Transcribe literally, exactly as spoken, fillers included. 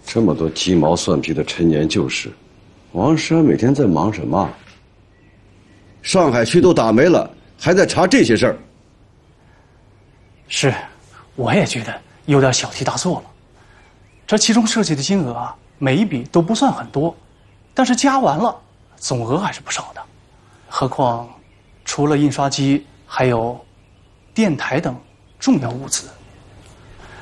这么多鸡毛蒜皮的陈年旧事，王石安每天在忙什么？上海区都打没了，还在查这些事儿。 是，我也觉得有点小题大做了。这其中涉及的金额啊，每一笔都不算很多，但是加完了，总额还是不少的。何况，除了印刷机，还有电台等重要物资。